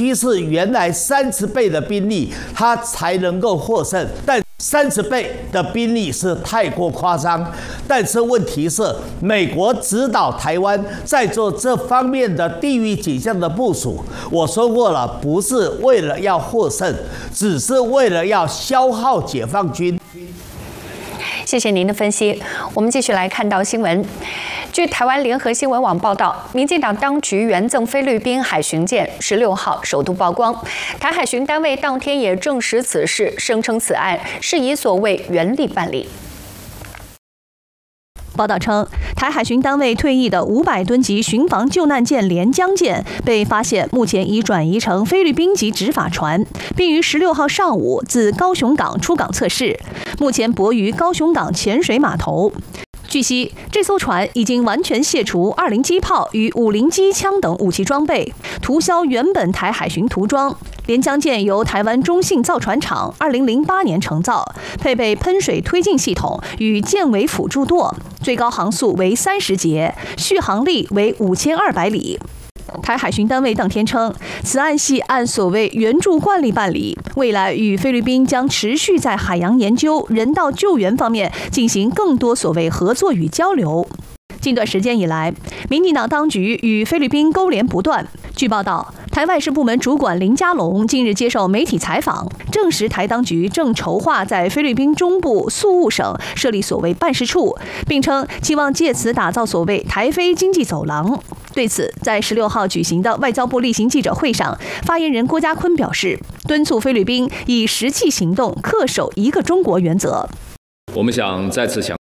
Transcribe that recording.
须是原来30倍的兵力，他才能够获胜。但30倍的兵力是太过夸张。但是问题是，美国指导台湾在做这方面的地域倾向的部署，我说过了，不是为了要获胜，只是为了要消耗解放军。 谢谢您的分析。我们继续来看到新闻。据台湾联合新闻网报道，民进党当局援赠菲律宾海巡舰16号首度曝光，台海巡单位当天也证实此事，声称此案是以所谓原力办理。 报道称，台海巡单位退役的500吨级巡防救难舰连江舰被发现，目前已转移成菲律宾籍执法船，并于16号上午自高雄港出港测试，目前泊于高雄港潜水码头。据悉，这艘船已经完全卸除20机炮与50机枪等武器装备，涂销原本台海巡涂装。连江舰由台湾中信造船厂2008年承造，配备喷水推进系统与舰尾辅助舵，最高航速为30节，续航力为5200里。台海巡单位当天称，此案系按所谓援助惯例办理，未来与菲律宾将持续在海洋研究、人道救援方面进行更多所谓合作与交流。近段时间以来，民进党当局与菲律宾勾连不断。据报道，台外事部门主管林佳龙近日接受媒体采访，证实台当局正筹划在菲律宾中部宿务省设立所谓办事处，并称期望借此打造所谓台菲经济走廊。对此，在16号举行的外交部例行记者会上，发言人郭家坤表示，敦促菲律宾以实际行动恪守一个中国原则。 我们想再次强